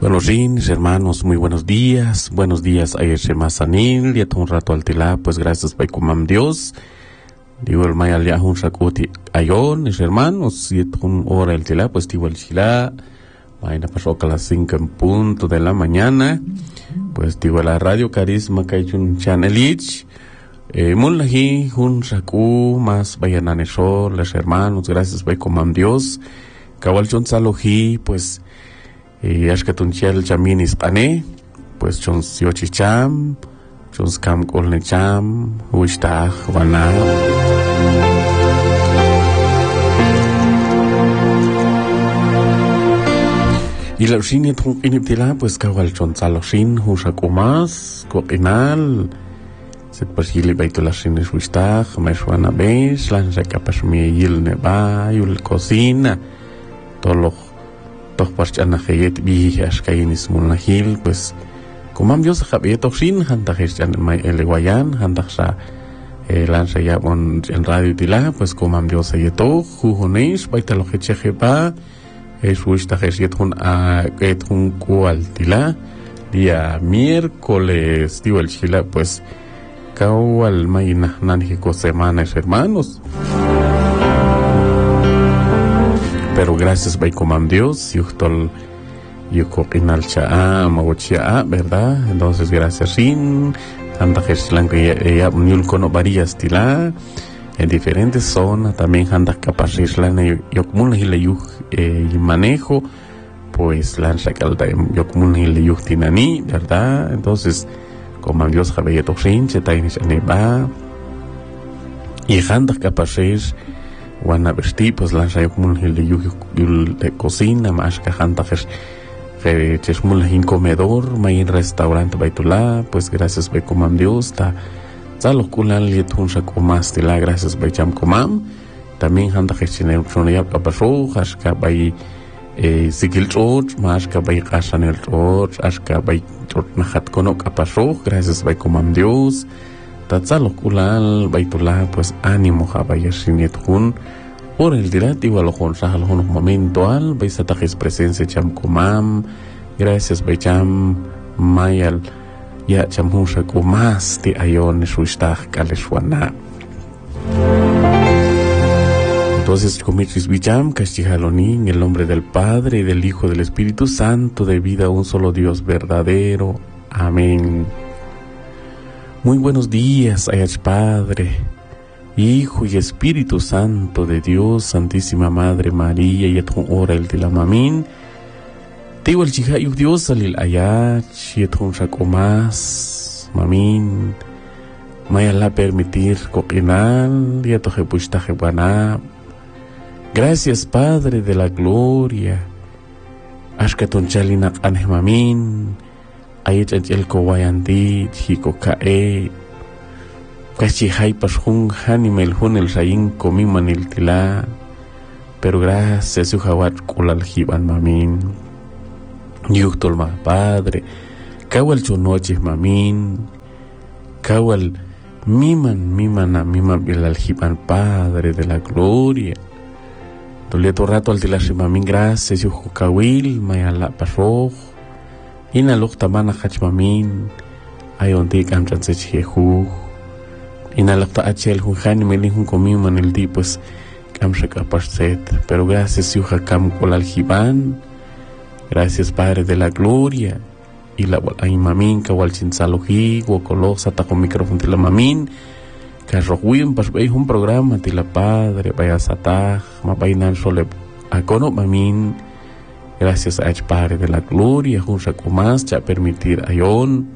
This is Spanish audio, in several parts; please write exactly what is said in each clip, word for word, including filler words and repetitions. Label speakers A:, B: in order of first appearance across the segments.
A: Buenos días, hermanos, muy buenos días. Buenos días, Ayeshe Masanil. Ya un rato al tila, pues gracias, Paikumam Dios. Digo el Mayal ya un sacuti ayon, es hermanos. Y un hora el tila, pues digo el chila. Mañana pasó a las cinco en punto de la mañana. Pues digo la radio Carisma que hay un chanelich. Eh, Mulahi, un sacu más bayananesor, los hermanos, gracias, Paikumam Dios. Kawal chon saloji, pues. Y es que tunchel chaminis pane, pues chons yochicham, chons kam kolnecham, huishtach wana. Y la usini iniptila, pues kawal chons aloshin, hushakumas, kokinal, set pasili baitulashin es huishtach, meshwana besh, lanza kapashmi yil neba, yul cocina, tolo. Toch parchana khayet bi ashkainis mulnahil pues kumam Dios khabet toshin hantajes jan mai elewayan hantaxa lanza ya on en radio tila pues kumam Dios ayeto jujonesh baitalo chechepa es wistajes yetun a ketun kual tila día miércoles digo el chila pues kawal maina nanjiko semanas hermanos. Pero gracias, Baikumam Dios, Yuhtol, Yukokinal Cha'a, Magochia, ¿verdad? Entonces, gracias, Rin, Handa Geslan, que ella, Yulkono Varías Tila, en diferentes zonas, también Handa Capasislan, Yokmun Hile Yuh, y manejo, pues, Lanza Calda, Yokmun Hile Yuh Tinani, ¿verdad? Entonces, como Dios Javeyeto Rin, Chetainis Aneba, y Handa Capasis, Wana vesti pues lanza yukmun hil yul de cocina más que hantajes que chesmul hin comedor main restaurante baitula pues gracias Baikumam Dios ta zalo kulan lietun shakumas tila gracias Baicham kumam también hantajes chine chonaya kapasho haska bai sigil chot más que bai qasanel chot haska bai chot nahat kono kapasho gracias Baikumam Dios Tatzalo kulal baitullah pues ánimo jabayashinet hun por el dirati igual con sahal hun momento al baisatajes presencia cham kumam gracias baicham mayal ya cham hun shakumas ti ayon shuishtach kaleshwana. Entonces comichis bicham kashihaloni en el nombre del Padre y del Hijo y del Espíritu Santo de vida un solo Dios verdadero. Amén. Muy buenos días, Ayach Padre, Hijo y Espíritu Santo de Dios, Santísima Madre María, y etun ora el de la mamin. Teo el chihayuk Dios alil Ayach, y etun shakomas, mamin. Maya la permitir coquinal, y etoje pushtaje buana. Gracias, Padre de la Gloria. Ashkatun chalinak aneh mamin. Ayat el kowayanti chiko kae kachi hay pashun hanimel hun el sayin komiman el tila pero gracias su hawat kulal hiban mamin yuktol ma Padre kawal chonoches mamin kawal miman mimana miman bilal hiban Padre de la Gloria toleto rato al tila mamin gracias su kawil mayala pasoj Ina luk tamana hachmamin ayon ti kam chanse chehu ina luk ta achel hun khani melin hun komiman el di pues kam shaka parset pero gracias yuha kam kolal hiban gracias Padre de la Gloria y la wal ay mamin ka wal chinsalohi wo kolo sa ta con micrófono de la mamin ka rohuim pas bay un programa de la Padre vaya satah ma bainan sole akono mamin. Gracias a Padre de la Gloria, junto con más, ya permitir ayon.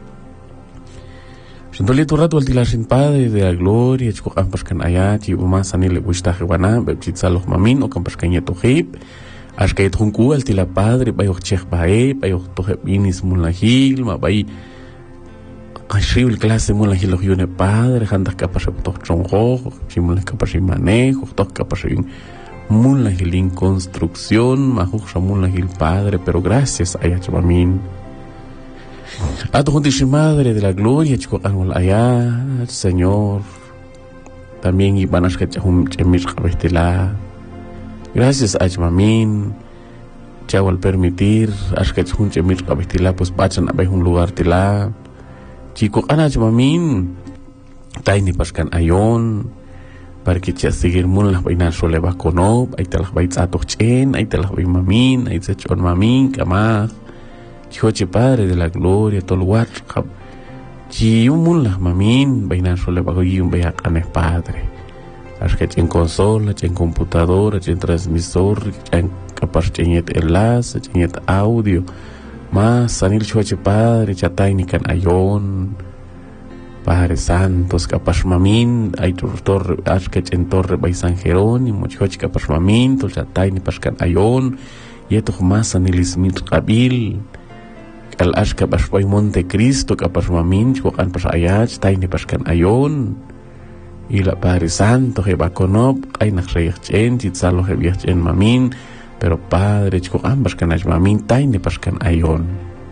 A: Sentoli tu rato al tilasin Padre de la Gloria, chico campas can ayat, y umas anile gustaje wana, bebchitzalos mamin, o campas cañeto hip, ashkait junku al tila Padre, bayo chech bae, bayo toje binis mulahil, ma bay, ashriul clase mulahil yune Padre, handas capas toch chonjo, chimul capas manejo, toch capas Mulahil en construcción, mahuja mulahil Padre, pero gracias a Yachabamin. A tu Madre de la Gloria, chico angol ayat, Señor. También Ibanash Kachahum Chemir Javestela. Gracias a Yachabamin. chau al permitir ashka chunche mir kabitila pues bachan abay un lugar tila chico anach mamin taini paskan ayon para que ya seguir mun las vainas sole va konob ay talas vai tsato chen ay talas vai mamin ay tsachon mamin kama chihoche padre de la gloria tol wat khab chi mun las mamin vainas sole va goyum vai anes padre ashka chen consola chen computadora chen transmisor chen capaz chenyet enlace chenyet audio mas sanil chihoche padre chataini kan ayon Padre Santos, capaz mamin, ay torre, ashkech en torre by San Jerónimo, chihoch capaz mamin, tolchatay ni pascan ayon, yeto más anilismit kabil, al ashka paspoy Monte Cristo, capaz mamin, chihokan pas ayach, tay ni pascan ayon, y la Padre Santo, jebaconob, ay nachreyechen, chitzalo jeviachen mamin, pero Padre, chihokan pascan ay mamin, tay ni pascan ayon.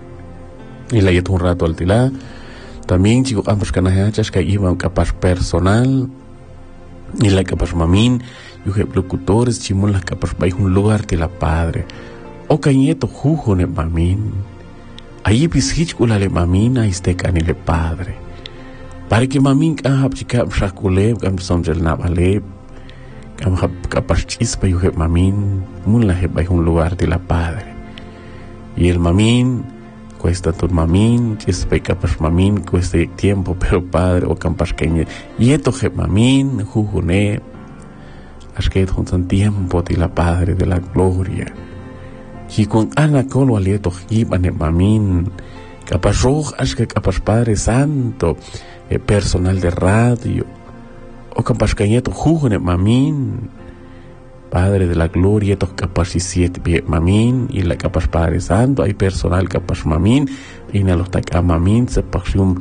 A: Y la yeto un rato al tila, también chico ambos canajachas que iban capaz personal y la capaz mamin y locutores chimón la capaz vais un lugar de la padre o cañeto jujo ne mamin ahí pishichula le mamin ahí este canile padre para que mamin kahap chica shakule cam somjel navale cam capaz chispa y mamin mun la vais un lugar de la padre y el mamin cuesta tu mamin, chispe capas mamin, cuesta tiempo, pero padre, o campas que y esto je mamin, jujune, asquet juntan tiempo de la padre de la gloria. Y con ana colo alieto jibane mamin, capas roja, asque capas padre santo, eh, personal de radio, o campas que jujune mamin. Padre de la gloria, estos capaz y siete mamin, y la capaz Padre Santo, hay personal capaz mamin, y na los taca mamin, se pasión,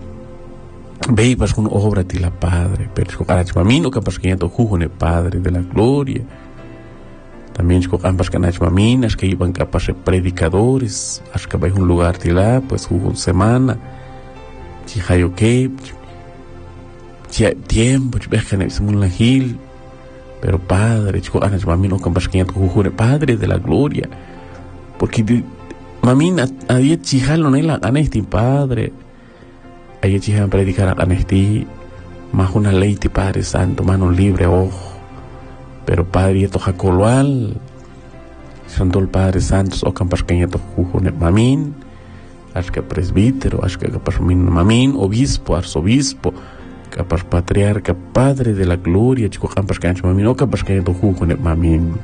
A: veis una obra de la Padre, pero es mamin, o capaz que yato jujone Padre de la gloria. También es ambas canach mamin, es que iban capaz de predicadores, es que vais un lugar de la, pues jujón semana, si hay ok, si hay tiempo, si ves que no es un lagil, pero Padre, chico, anas mami no campas que jure Padre de la gloria, porque mami había chijalo no la anesti Padre, había chijalo predicar anesti, más una ley de Padre Santo, mano libre ojo, pero Padre esto jacoloal, santo el Padre Santo o campas que jure mamin, as que presbítero, as que capaz mamin, obispo, arzobispo, capaz patriarca, padre de la gloria, chico campas que ancho mamin, o capaz que ancho jujone mamin.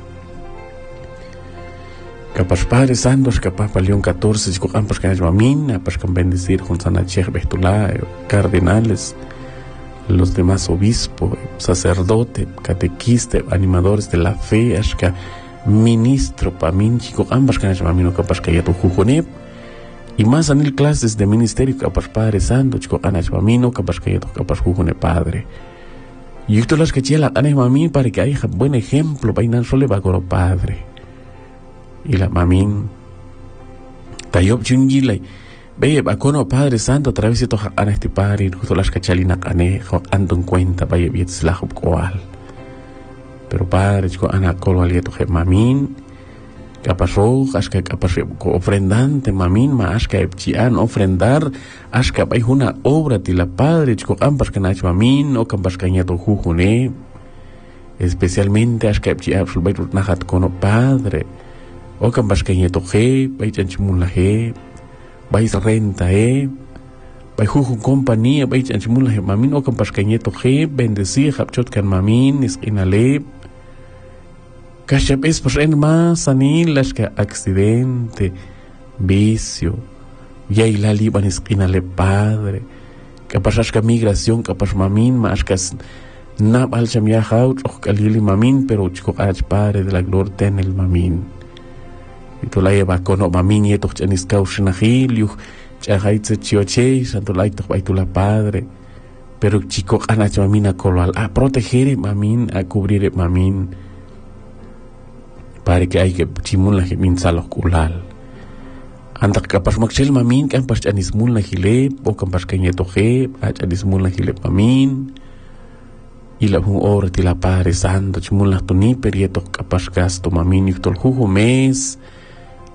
A: Capaz Padre Santos, capaz para León catorce, chico campas que ancho mamin, capaz que bendecir con Sanachech, Bestulá, cardenales, los demás obispos, sacerdote, catequista, animadores de la fe, ashka ministro pamin, chico ambas que ancho mamin, o capaz que ancho jujone. Y más en el clases de ministerio capaz Padre Santo, chico anach mamino, capaz que yo capaz jujone Padre. Y esto las que chela anach mamín para que haya buen ejemplo, vainan sole va con Padre. Y la mamín, tayob chungilay, ve va con Padre Santo a través de toda anach de Padre, y justo las que chalina cane, ando en cuenta, vaya bien slajub coal. Pero Padre, chico anach colo alieto je mamín, capaz roja, ashka capaz ofrendante, mamin, ma ashka epchian, ofrendar, ashka hay una obra de la Padre, chico ampas que nach mamin, o campas cañato jujune, especialmente ashka epchian, sulbait nahat kono Padre, o campas cañato je, bay chanchimula je, bay renta je, bay juju compañía, bay chanchimula je, mamin, o campas cañato je, bendecir, hapchot kan mamin, iskinale, Cachap es por en más anilas que accidente, vicio, y ahí la liban esquinale Padre, capaz que migración, capaz mamin, más que nab al chamia haut, o calili mamin, pero chico ach Padre de la gloria ten el mamin. Y tú la lleva con mamin y esto chanis caushnahil, yuh chahaitze chioche, santo la ito tu la Padre, pero chico anach mamin a colal, a proteger mamin, a cubrir mamin. Para que hay que chimula min salos kulal. Anda capaz maxel mamin kan pas anis mula hile o kan pas kanyeto he anis mula hile mamin. Y la un hora ti la Padre Santo chimula tuni perieto capaz gasto mamin y tol juju mes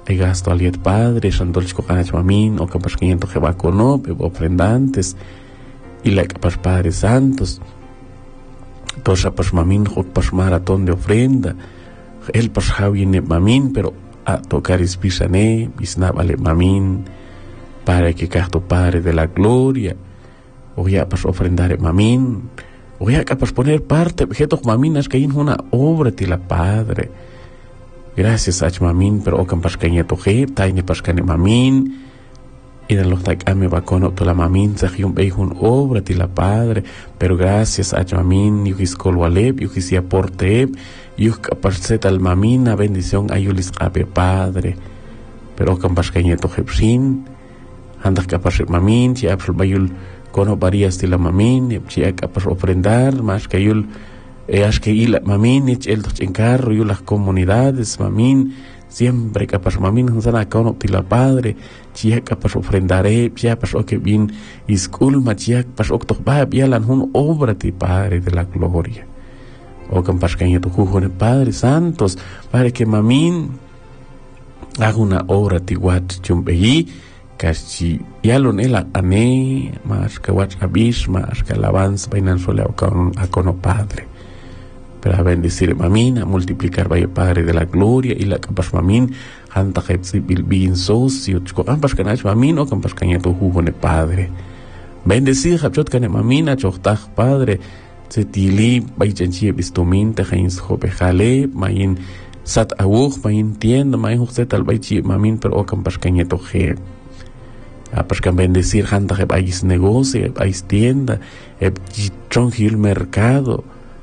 A: hay gasto aliet Padre, Shandolchko Kanach Mamin, o capaz quinientos Jebacono, ofrendantes, y la capaz Padres Santos, Tosha pas Mamin, Jok pas maratón de ofrenda, el pas Javine Mamin, pero a tocar Ispisane, Bisnabale Mamin, para que casto Padre de la gloria, o ya pas ofrendar Mamin, o ya capaz poner parte, objetos Maminas que hay una obra de la Padre. Gracias a Mamin, pero o campas cañeto je, taine pascane Mamin, y en los taikame bacono tola Mamin, sajium beijun obra de la Padre, pero gracias a Mamin, yujis colwaleb, yujis aporte, yuj capaceta al Mamin, a bendición ayulis ape Padre, pero o campas cañeto jepsin, andas capaz Mamin, si absol bayul cono varias de la Mamin, si capaz ofrendar, más que ayul. Es que y la Mamin y el encarro y las comunidades Mamin siempre capaz Mamin nos han acá la Padre chia capaz ofrendaré chia pasó que bien isculma chia pasó que va bien la un obra de Padre de la gloria o capaz que tu jugo de Padre Santos para que Mamin haga una obra de guat chumbeí casi ya lo nela ane más que guat abish más que alabanza vainan sole a cono Padre. Para bendecir Mamin, a multiplicar vaya Padre de la gloria y la capaz Mamin, hanta jetsi bilbin socio, chico campas canach Mamin o campas cañato jugo ne Padre. Bendecir hapchot cane Mamin a chochtach Padre, setili baychanchie bistumin te jains jope jale, mayin sat awuch, mayin tienda, mayin huxet al baychi Mamin pero o campas cañato je. Apas can bendecir hanta jep ayis negocio, ayis tienda, ep chonjil mercado.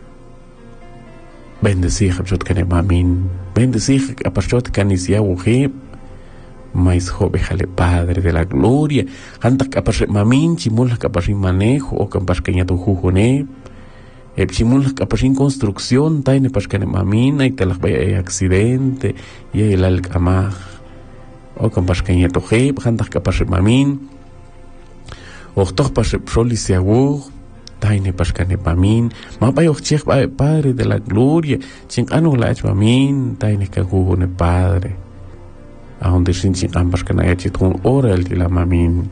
A: Bendecir hapchot cane Mamin, bendecir hapchot cane siawuhe, mais jobe jale Padre de la gloria, hanta kapashe Mamin, chimul kapashin manejo, o kampas cañato jujone, ep chimul kapashin construcción, taine pas cane Mamin, ay talak vaya accidente, y el alcamaj, o kampas cañato je, hanta kapashe Mamin, o toch pashe psoli siawuh, taine pascane Mamin, ma bayo chech Padre de la gloria, ching anu la Mamin, taine ka ne Padre. A donde sin ching ambas kana ya chitun oral de la Mamin.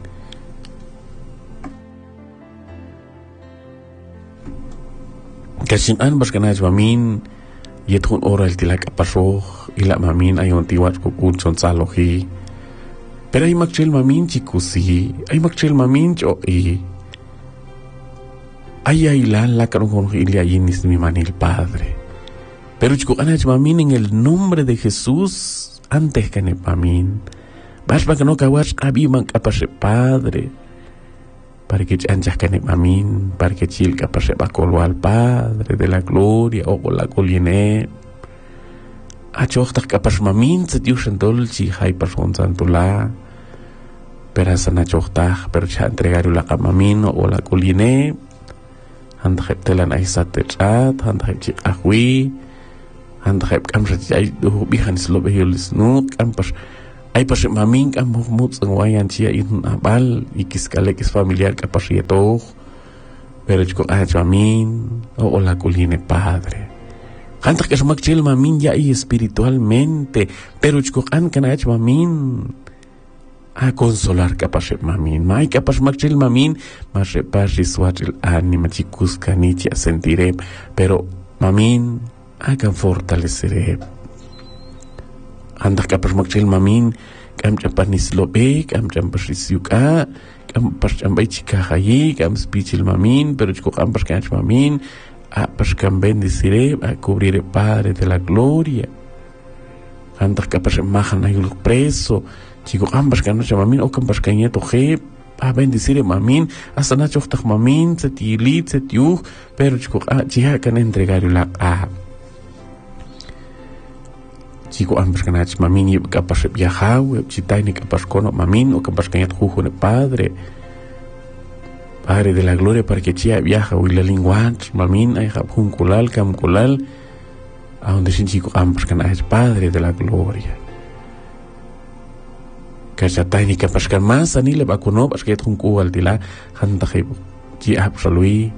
A: Ka ching ambas kana Mamin, yetun oral de la kapaso, y la Mamin ay on tiwat ko kun son salohi. Pero ay makchil Mamin chikusi, ay makchil Mamin cho i. Ay, ay, la, la, carón, ilia, yinis, mi manil Padre. Pero, chico, anach, Mamin, en el nombre de Jesús, antes que ne Mamin, vas para que no caguas, abiman, capaz, Padre, para que chanchas que ne Mamin, para que chil, capaz, va colo al Padre de la gloria, o con la coline. Achoctas, capaz, Mamin, se diusen dolci, hay person santula, pero asa nachoctas, pero cha entregar la Mamin, o la coline. Handa hep telan ay satet-at, handa hep cik ahwi, handa hep kam sa ay bihan slobe yulis nuk, kam pas ay pas Mamin kam mut sang wayan cia in abal, ikis kalekis familiar ka pas yeto, pero chiko ay Mamin, o la kuline Padre. Handa kes magchil Mamin ya ay espiritualmente, pero chiko an kana ay Mamin, a consolar capaz Mamin, mai capaz magchil Mamin, mas repas risuachil anima chicus canitia sentiré, pero Mamin hagan fortaleceré. Anda capaz magchil Mamin, cam champanis lobe, cam champas risiuka, cam pas chambay chica hayi, cam spichil Mamin, pero chico cam pas canch Mamin, a pas cam bendiciré, a cubriré Padre de la gloria. Anda capaz majan ayul preso, chico ambas que no se Mamin o campas cañeto je a bendecir Mamin hasta nacho tak Mamin se tilit se tiu pero chico ah chiha can entregar la a chico ambas que nacho Mamin y capas viajau chitai ni capas cono Mamin o campas cañeto jujo ne Padre Padre de la gloria para que chiha viaja o la lingua Mamin ay japun kulal cam kulal a donde sin chico ambas que nacho Padre de la gloria. Kaya ni kapas kan masa ni le bakuno pas kaya tung kual tila hanta kay ji absolui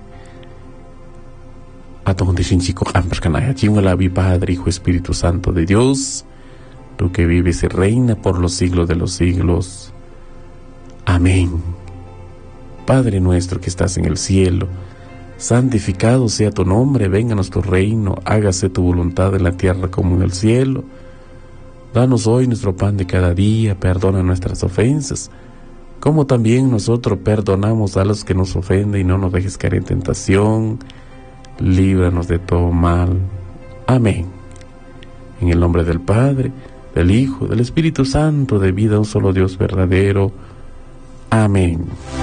A: atau donde sin chico ampas kan ayat ji ngalabi Padre Hijo Espíritu Santo de Dios tú que vives y reina por los siglos de los siglos. Amén. Padre nuestro que estás en el cielo, santificado sea tu nombre, vénganos tu reino, hágase tu voluntad en la tierra como en el cielo. Danos hoy nuestro pan de cada día, perdona nuestras ofensas, como también nosotros perdonamos a los que nos ofenden, y no nos dejes caer en tentación, líbranos de todo mal. Amén. En el nombre del Padre, del Hijo, del Espíritu Santo, de vida un solo Dios verdadero. Amén.